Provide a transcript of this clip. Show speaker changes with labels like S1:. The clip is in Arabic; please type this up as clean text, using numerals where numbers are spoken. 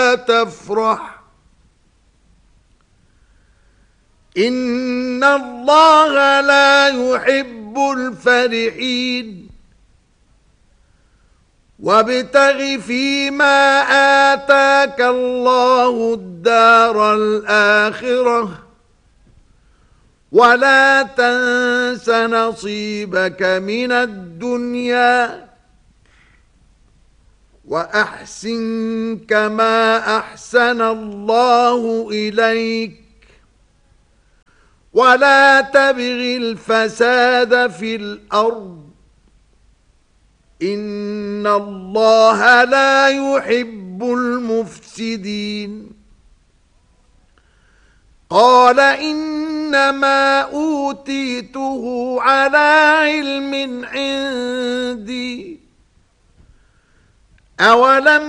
S1: ولا تفرح إن الله لا يحب الفرحين وابتغ فيما آتاك الله الدار الآخرة ولا تنس نصيبك من الدنيا وأحسن كما أحسن الله إليك ولا تبغ الفساد في الأرض إن الله لا يحب المفسدين قال إنما أوتيته على علم عندي أولم